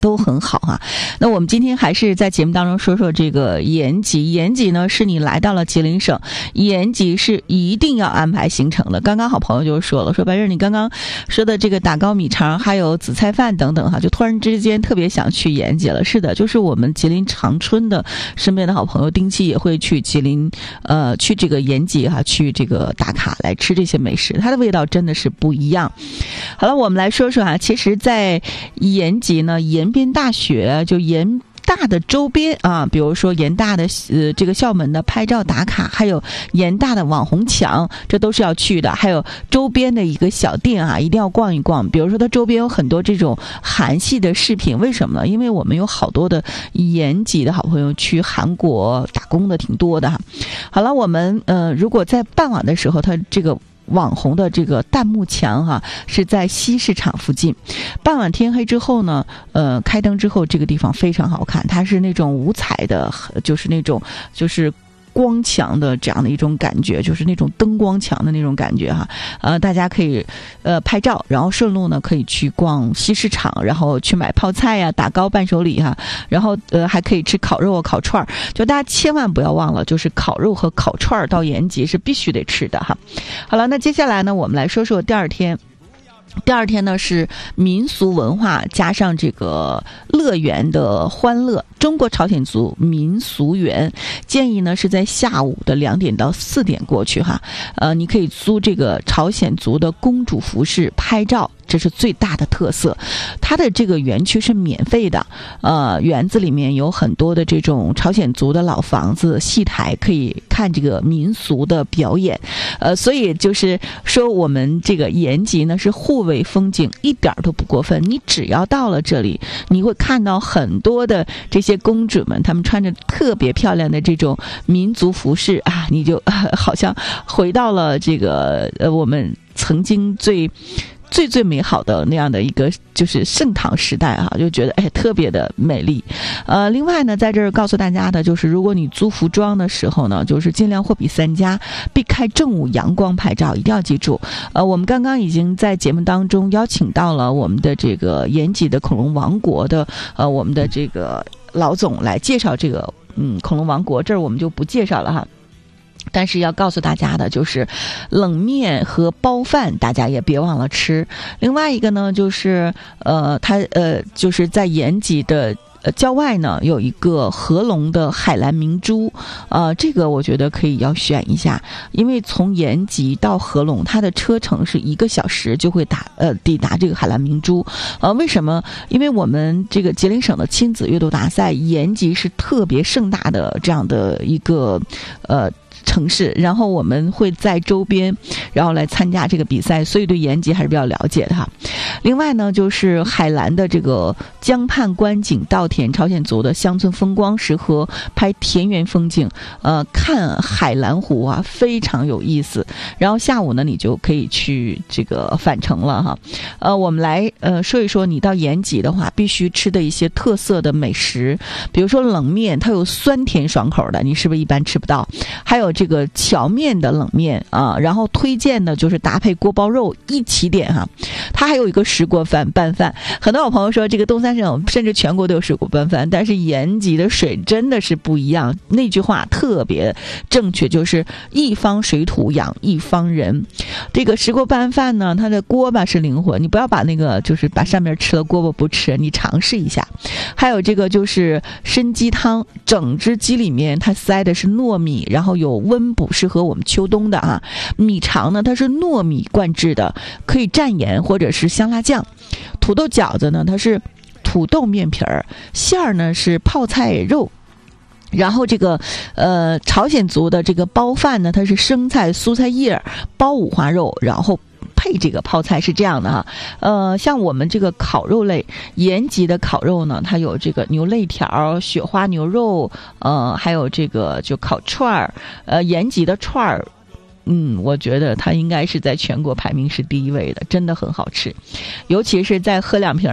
都很好啊。那我们今天还是在节目当中说说这个延吉。延吉呢，是你来到了吉林省，延吉是一定要安排行程的。刚刚好朋友就说了，说白日你刚刚说的这个打糕米肠还有紫菜饭等等哈，就突然之间特别想去延吉了。是的，就是我们吉林长春的身边的好朋友定期也会去吉林去这个延吉哈，去这个打卡来吃这些美食，它的味道真的是不一样。好了，我们来说说哈，其实在延吉呢，延边大学就延大的周边啊，比如说延大的这个校门的拍照打卡，还有延大的网红墙，这都是要去的。还有周边的一个小店啊，一定要逛一逛。比如说它周边有很多这种韩系的饰品，为什么呢？因为我们有好多的延吉的好朋友去韩国打工的挺多的哈。好了，我们如果在傍晚的时候，它这个网红的这个弹幕墙哈，是在西市场附近。傍晚天黑之后呢，开灯之后，这个地方非常好看，它是那种五彩的，就是那种就是光墙的这样的一种感觉，就是那种灯光墙的那种感觉哈。大家可以拍照，然后顺路呢可以去逛西市场，然后去买泡菜呀、打糕、伴手礼哈，然后还可以吃烤肉、烤串儿。就大家千万不要忘了，就是烤肉和烤串儿到延吉是必须得吃的哈。好了，那接下来呢，我们来说说第二天。第二天呢是民俗文化加上这个乐园的欢乐，中国朝鲜族民俗园，建议呢是在下午的2点到4点过去哈。你可以租这个朝鲜族的公主服饰拍照，这是最大的特色。它的这个园区是免费的，园子里面有很多的这种朝鲜族的老房子、戏台，可以看这个民俗的表演。所以就是说我们这个延吉呢是互为风景，一点都不过分。你只要到了这里，你会看到很多的这些公主们，她们穿着特别漂亮的这种民族服饰啊，你就好像回到了这个我们曾经最美好的那样的一个就是盛唐时代啊，就觉得特别的美丽。另外呢，在这儿告诉大家的就是，如果你租服装的时候呢，就是尽量货比三家，避开正午阳光拍照，一定要记住。我们刚刚已经在节目当中邀请到了我们的这个延吉的恐龙王国的我们的这个老总来介绍这个恐龙王国，这儿我们就不介绍了哈。但是要告诉大家的就是冷面和包饭大家也别忘了吃。另外一个呢就是就是在延吉的郊外呢有一个合龙的海蓝明珠，这个我觉得可以要选一下，因为从延吉到合龙它的车程是1个小时就会抵达这个海蓝明珠。为什么？因为我们这个吉林省的亲子阅读大赛，延吉是特别盛大的这样的一个城市，然后我们会在周边然后来参加这个比赛，所以对延吉还是比较了解的哈。另外呢就是海蓝的这个江畔观景稻田，朝鲜族的乡村风光，适合拍田园风景，看海蓝湖啊，非常有意思。然后下午呢你就可以去这个返程了哈。我们来说一说你到延吉的话必须吃的一些特色的美食，比如说冷面，它有酸甜爽口的，你是不是一般吃不到？还有这个荞面的冷面啊，然后推荐的就是搭配锅包肉一起点哈。它还有一个石锅拌饭，很多好朋友说这个东三省甚至全国都有石锅拌饭，但是延吉的水真的是不一样。那句话特别正确，就是一方水土养一方人。这个石锅拌饭呢，它的锅巴是灵魂，你不要把那个就是把上面吃了锅巴不吃，你尝试一下。还有这个就是参鸡汤，整只鸡里面它塞的是糯米，然后有温补，适合我们秋冬的啊。米肠呢它是糯米灌制的，可以蘸盐或者是香辣酱。土豆饺子呢它是土豆面皮儿，馅儿呢是泡菜肉。然后这个朝鲜族的这个包饭呢，它是生菜蔬菜叶包五花肉，然后配这个泡菜，是这样的哈。像我们这个烤肉类，延吉的烤肉呢，它有这个牛肋条、雪花牛肉，还有这个就烤串儿，延吉的串儿。我觉得它应该是在全国排名是第1位的，真的很好吃，尤其是再喝2瓶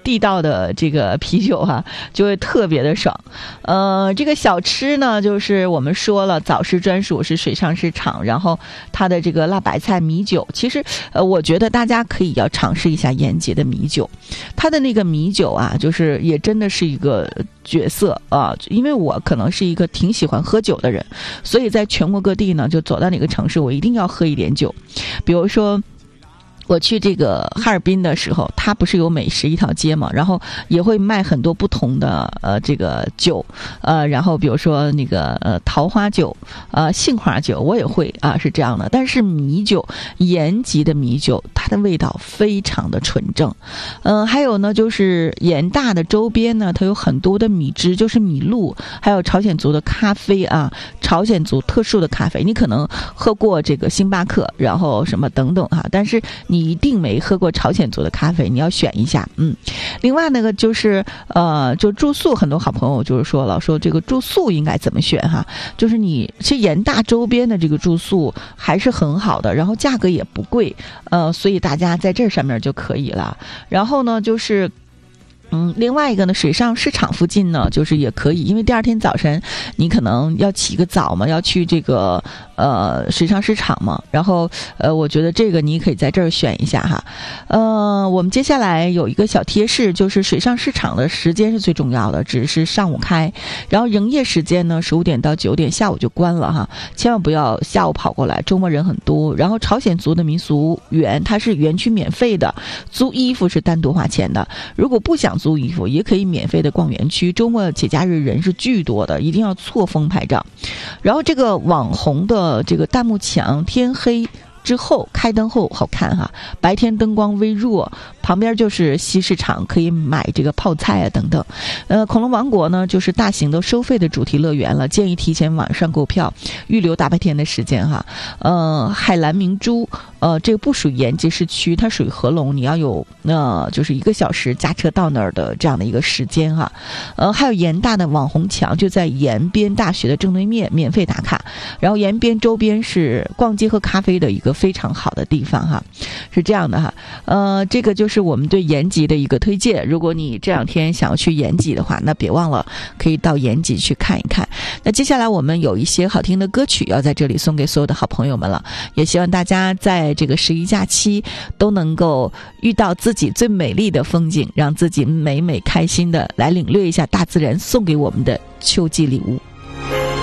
地道的这个啤酒哈，就会特别的爽。这个小吃呢，就是我们说了，早市专属是水上市场，然后它的这个辣白菜米酒，其实我觉得大家可以要尝试一下延吉的米酒，它的那个米酒啊，就是也真的是一个角色啊，因为我可能是一个挺喜欢喝酒的人，所以在全国各地呢，就走到哪个城市，我一定要喝一点酒。比如说我去这个哈尔滨的时候，它不是有美食一条街嘛，然后也会卖很多不同的这个酒，然后比如说那个桃花酒，杏花酒我也会啊，是这样的。但是米酒，延吉的米酒，它的味道非常的纯正。还有呢，就是延大的周边呢，它有很多的米汁，就是米露，还有朝鲜族的咖啡啊，朝鲜族特殊的咖啡，你可能喝过这个星巴克，然后什么等等哈，但是你一定没喝过朝鲜族的咖啡，你要选一下。另外那个就是就住宿，很多好朋友就是说了，说这个住宿应该怎么选哈，就是你其实延大周边的这个住宿还是很好的，然后价格也不贵，所以大家在这上面就可以了。然后呢就是另外一个呢，水上市场附近呢，就是也可以，因为第二天早晨你可能要起个早嘛，要去这个水上市场嘛，然后我觉得这个你可以在这儿选一下哈。我们接下来有一个小贴士，就是水上市场的时间是最重要的，只是上午开，然后营业时间呢15点到9点，下午就关了哈，千万不要下午跑过来，周末人很多。然后朝鲜族的民俗园它是园区免费的，租衣服是单独花钱的，如果不想租衣服也可以免费的逛园区，周末节假日人是巨多的，一定要错峰拍照。然后这个网红的这个大幕墙，天黑之后开灯后好看哈，白天灯光微弱，旁边就是西市场，可以买这个泡菜啊等等。恐龙王国呢就是大型的收费的主题乐园了，建议提前网上购票，预留大白天的时间哈。海蓝明珠这个不属于延吉市区，它属于合龙，你要有就是1个小时驾车到那儿的这样的一个时间哈。还有延大的网红墙，就在延边大学的正对面，免费打卡。然后延边周边是逛街和咖啡的一个非常好的地方哈，是这样的哈。这个就是我们对延吉的一个推荐。如果你这2天想要去延吉的话，那别忘了可以到延吉去看一看。那接下来我们有一些好听的歌曲要在这里送给所有的好朋友们了，也希望大家在这个11假期都能够遇到自己最美丽的风景，让自己美美开心的来领略一下大自然送给我们的秋季礼物。